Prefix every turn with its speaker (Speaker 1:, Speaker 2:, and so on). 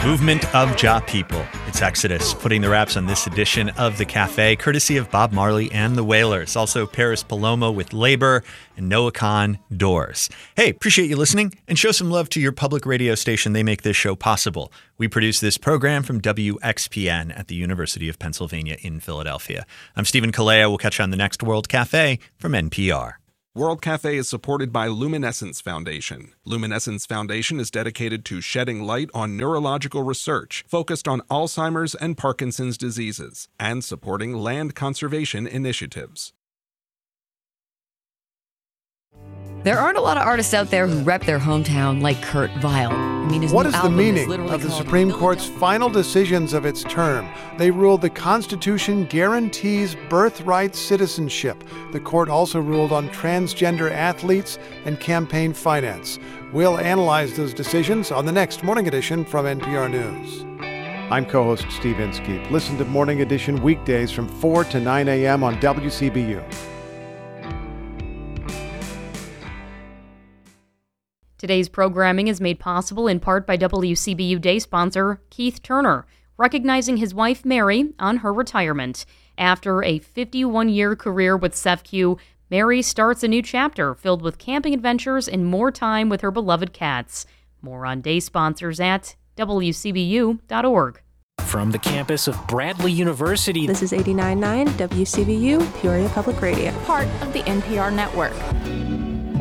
Speaker 1: Movement of Ja People. It's Exodus, putting the wraps on this edition of The Cafe, courtesy of Bob Marley and the Wailers. Also, Paris Palomo with Labor and Noah Khan, Doors. Hey, appreciate you listening, and show some love to your public radio station. They make this show possible. We produce this program from WXPN at the University of Pennsylvania in Philadelphia. I'm Stephen Kalea. We'll catch you on the next World Cafe from NPR.
Speaker 2: World Cafe is supported by Luminescence Foundation. Luminescence Foundation is dedicated to shedding light on neurological research focused on Alzheimer's and Parkinson's diseases and supporting land conservation initiatives.
Speaker 3: There aren't a lot of artists out there who rep their hometown like Kurt Vile.
Speaker 4: What is the meaning of the Supreme Court's final decisions of its term? They ruled the Constitution guarantees birthright citizenship. The court also ruled on transgender athletes and campaign finance. We'll analyze those decisions on the next Morning Edition from NPR News. I'm co-host Steve Inskeep. Listen to Morning Edition weekdays from 4 to 9 a.m. on WCBU.
Speaker 5: Today's programming is made possible in part by WCBU Day sponsor Keith Turner, recognizing his wife Mary on her retirement. After a 51-year career with CEFCU, Mary starts a new chapter filled with camping adventures and more time with her beloved cats. More on day sponsors at WCBU.org.
Speaker 6: From the campus of Bradley University,
Speaker 7: this is 89.9 WCBU, Peoria Public Radio.
Speaker 8: Part of the NPR network.